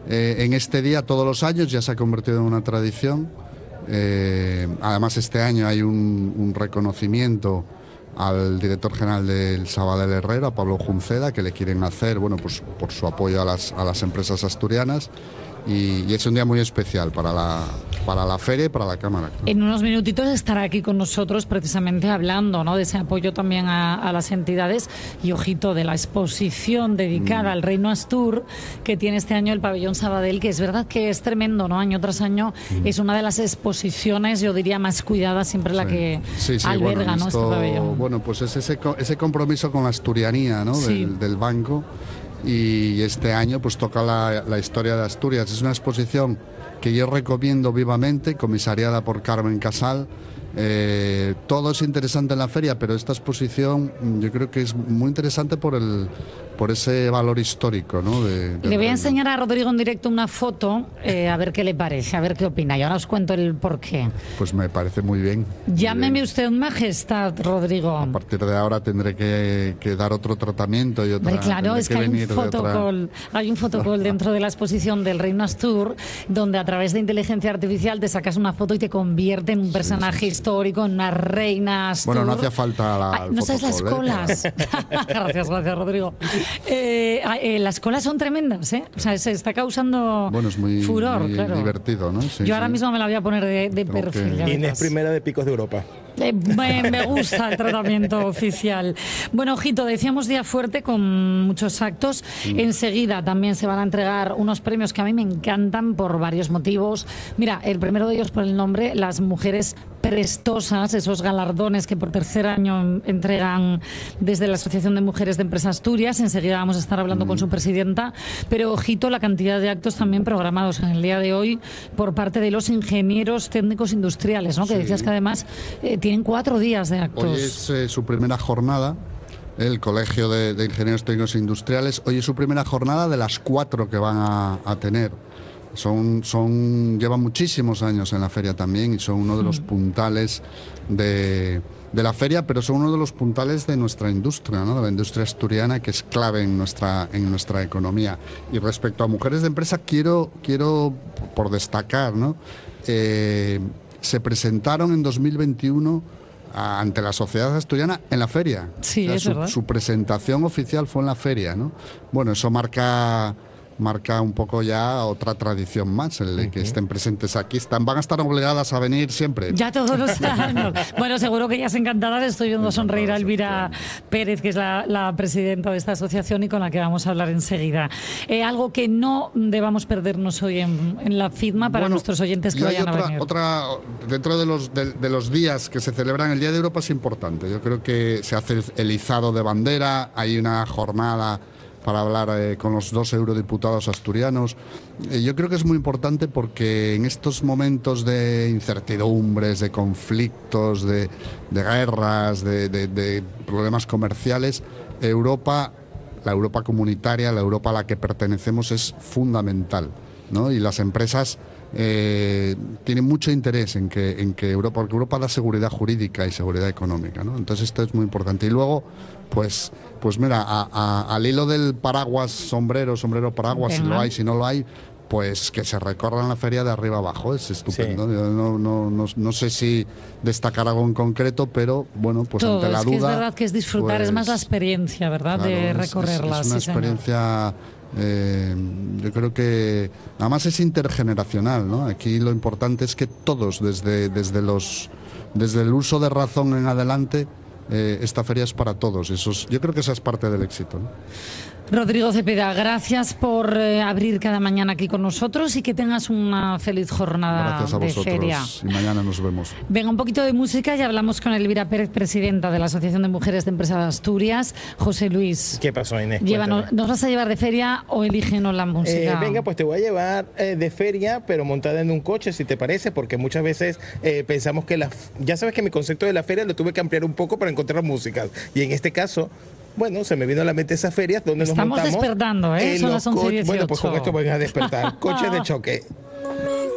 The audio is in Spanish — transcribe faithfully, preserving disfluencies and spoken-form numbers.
eh, en este día todos los años, ya se ha convertido en una tradición. Eh, además, este año hay un, un reconocimiento al director general del Sabadell Herrera, Pablo Junceda, que le quieren hacer, bueno, pues por su apoyo a las, a las empresas asturianas. Y, y es un día muy especial para la, para la feria y para la Cámara. En unos minutitos estará aquí con nosotros precisamente hablando, ¿no?, de ese apoyo también a, a las entidades y, ojito, de la exposición dedicada mm. al Reino Astur que tiene este año el pabellón Sabadell, que es verdad que es tremendo, ¿no? Año tras año mm. es una de las exposiciones, yo diría, más cuidadas, siempre sí. la que sí, sí, alberga, bueno, ¿no?, esto, este pabellón. Bueno, pues es ese, ese compromiso con la asturianía, ¿no?, sí. del, del banco. Y este año pues toca la, la historia de Asturias. Es una exposición que yo recomiendo vivamente, comisariada por Carmen Casal. Eh, todo es interesante en la feria, pero esta exposición yo creo que es muy interesante por el por ese valor histórico, ¿no? De, de le voy a reino. enseñar a Rodrigo en directo una foto, eh, a ver qué le parece, a ver qué opina. Y ahora os cuento el porqué. Pues me parece muy bien. Llámeme muy bien. usted majestad, Rodrigo. A partir de ahora tendré que, que dar otro tratamiento y otra. Hombre, claro, es que, que hay un fotocall, otra... hay un fotocall dentro de la exposición del Reino Astur, donde a través de inteligencia artificial te sacas una foto y te convierte en un personaje sí, sí, sí. histórico, en una reina Astur. Bueno, no hacía falta la. Ay, no sabes las colas. ¿eh? gracias, gracias, Rodrigo. Eh, eh, las colas son tremendas, ¿eh? O sea, se está causando bueno, es muy, furor, muy claro. divertido, ¿no? Sí, Yo ahora sí. mismo me la voy a poner de, de perfil. Que... Inés, primera de Picos de Europa. Eh, me, me gusta el tratamiento oficial. Bueno, ojito, decíamos día fuerte con muchos actos. Mm. Enseguida también se van a entregar unos premios que a mí me encantan por varios motivos. Mira, el primero de ellos por el nombre, las mujeres prestosas, esos galardones que por tercer año entregan desde la Asociación de Mujeres de Empresa Asturias. Enseguida vamos a estar hablando mm. con su presidenta. Pero ojito, la cantidad de actos también programados en el día de hoy por parte de los ingenieros técnicos industriales, ¿no? Que sí. decías que además eh, tienen cuatro días de actos. Hoy es eh, su primera jornada, el Colegio de, de Ingenieros Técnicos Industriales. Hoy es su primera jornada de las cuatro que van a, a tener. Son, son, llevan muchísimos años en la feria también y son uno de los puntales de, de la feria, pero son uno de los puntales de nuestra industria, ¿no? De la industria asturiana, que es clave en nuestra, en nuestra economía. Y respecto a mujeres de empresa, quiero, quiero por destacar, ¿no? Eh, se presentaron en dos mil veintiuno ante la sociedad asturiana en la feria. Sí, o sea, es su, verdad. su presentación oficial fue en la feria, ¿no? Bueno, eso marca marca un poco ya otra tradición más, el de uh-huh. que estén presentes aquí. Están, van a estar obligadas a venir siempre. Ya todos los años. Bueno, seguro que ellas encantadas. Estoy viendo sonreír a Elvira Pérez, que es la, la presidenta de esta asociación y con la que vamos a hablar enseguida. Eh, algo que no debamos perdernos hoy en, en la FIDMA para bueno, nuestros oyentes que vayan otra, a venir. Otra, dentro de los, de, de los días que se celebran, el Día de Europa es importante. Yo creo que se hace el, el izado de bandera, hay una jornada para hablar eh, con los dos eurodiputados asturianos. Eh, yo creo que es muy importante porque en estos momentos de incertidumbres, de conflictos, de, de guerras, de, de, de problemas comerciales, Europa, la Europa comunitaria, la Europa a la que pertenecemos es fundamental, ¿no? Y las empresas eh, tienen mucho interés en que, en que Europa, porque Europa da seguridad jurídica y seguridad económica, ¿no? Entonces esto es muy importante. Y luego, pues, pues mira, a, a, al hilo del paraguas, sombrero, sombrero, paraguas, si lo hay, si no lo hay, pues que se recorran la feria de arriba abajo, es estupendo. Sí. Yo no, no, no, no sé si destacar algo en concreto, pero bueno, pues todo, ante la es duda... Que es verdad que es disfrutar, pues, es más la experiencia, ¿verdad?, claro, de Es, recorrerla. es, es una sí, experiencia... Eh, yo creo que además es intergeneracional, ¿no? Aquí lo importante es que todos, desde, desde, los, desde el uso de razón en adelante, eh, esta feria es para todos. Eso es, yo creo que esa es parte del éxito, ¿no? Rodrigo Cepeda, gracias por eh, abrir cada mañana aquí con nosotros y que tengas una feliz jornada gracias a de vosotros, feria. Y mañana nos vemos. Venga, un poquito de música y hablamos con Elvira Pérez, presidenta de la Asociación de Mujeres de Empresas de Asturias. José Luis. ¿Qué pasó, Inés? Llévanos, ¿nos vas a llevar de feria o elígenos la música? Eh, venga, pues te voy a llevar eh, de feria, pero montada en un coche, si te parece, porque muchas veces eh, pensamos que la... Ya sabes que mi concepto de la feria lo tuve que ampliar un poco para encontrar músicas. Y en este caso... Bueno, se me vino a la mente esas ferias donde Estamos nos montamos. Estamos despertando, ¿eh? Son las once y dieciocho. Bueno, pues con esto van a despertar. Coches de choque.